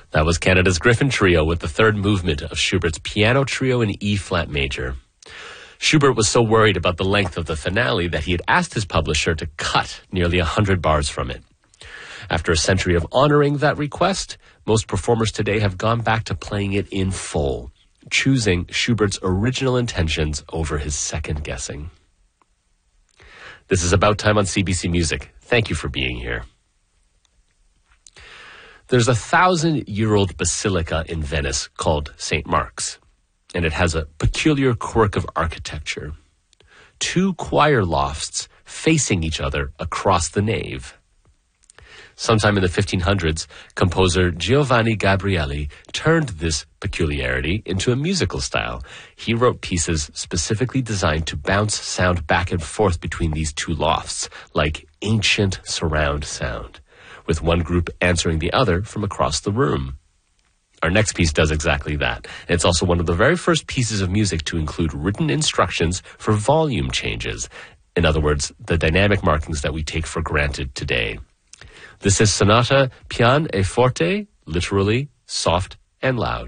That was Canada's Griffin Trio with the third movement of Schubert's Piano Trio in E-flat major. Schubert was so worried about the length of the finale that he had asked his publisher to cut nearly 100 bars from it. After a century of honoring that request, most performers today have gone back to playing it in full, choosing Schubert's original intentions over his second guessing. This is About Time on CBC Music. Thank you for being here. There's a 1,000-year-old basilica in Venice called St. Mark's, and it has a peculiar quirk of architecture. 2 choir lofts facing each other across the nave. Sometime in the 1500s, composer Giovanni Gabrieli turned this peculiarity into a musical style. He wrote pieces specifically designed to bounce sound back and forth between these 2 lofts, like ancient surround sound, with one group answering the other from across the room. Our next piece does exactly that. It's also one of the very first pieces of music to include written instructions for volume changes. In other words, the dynamic markings that we take for granted today. This is Sonata Pian e Forte, literally soft and loud.